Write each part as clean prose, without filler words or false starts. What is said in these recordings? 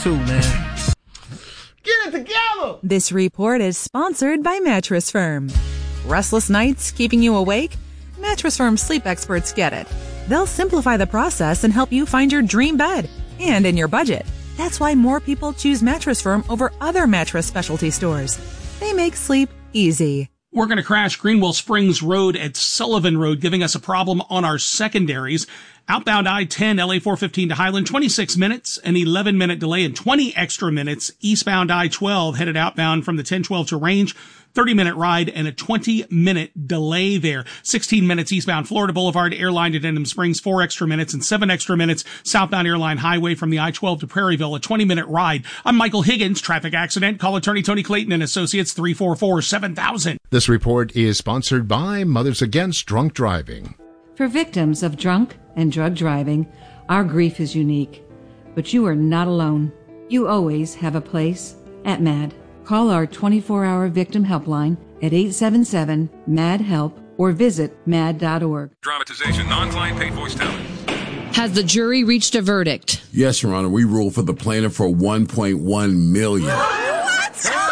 too, man. Get it together! This report is sponsored by Mattress Firm. Restless nights keeping you awake? Mattress Firm sleep experts get it. They'll simplify the process and help you find your dream bed, and in your budget. That's why more people choose Mattress Firm over other mattress specialty stores. They make sleep easy. We're going to crash Greenwell Springs Road at Sullivan Road, giving us a problem on our secondaries. Outbound I-10, LA 415 to Highland, 26 minutes, an 11-minute delay and 20 extra minutes. Eastbound I-12 headed outbound from the 1012 to Range, 30-minute ride and a 20-minute delay there. 16 minutes eastbound Florida Boulevard, Airline to Denham Springs, 4 extra minutes and 7 extra minutes. Southbound Airline Highway from the I-12 to Prairieville, a 20-minute ride. I'm Michael Higgins, traffic accident. Call attorney Tony Clayton and Associates, 344-7000. This report is sponsored by Mothers Against Drunk Driving. For victims of drunk and drug driving, our grief is unique. But you are not alone. You always have a place at MAD. Call our 24-hour victim helpline at 877-MAD-HELP or visit mad.org. Dramatization, non-client paid voice talent. Has the jury reached a verdict? Yes, Your Honor. We ruled for the plaintiff for $1.1 million. What?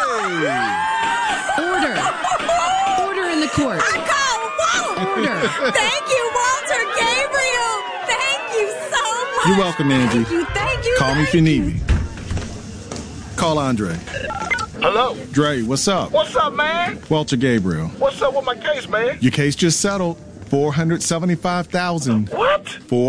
Hey! Order in the court. Order. Thank you, Walter Gabriel. Thank you so much. You're welcome, Angie. Thank you. Call me if you need me. Call Andre. Hello? Dre, what's up? What's up, man? Walter Gabriel. What's up with my case, man? Your case just settled. $475,000. What?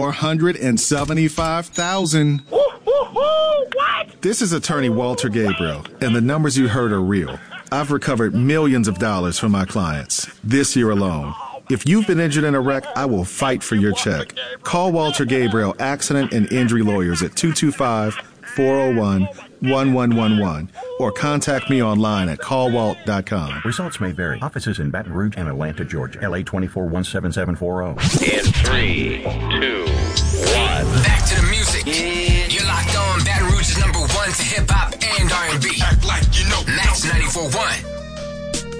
$475,000. What? This is attorney Walter Gabriel, and the numbers you heard are real. I've recovered millions of dollars from my clients this year alone. If you've been injured in a wreck, I will fight for your check. Call Walter Gabriel Accident and Injury Lawyers at 225-401-1111 or contact me online at callwalt.com. Results may vary. Offices in Baton Rouge and Atlanta, Georgia. LA 2417740. In 3, 2, 1. Back to the music. You're locked on Baton Rouge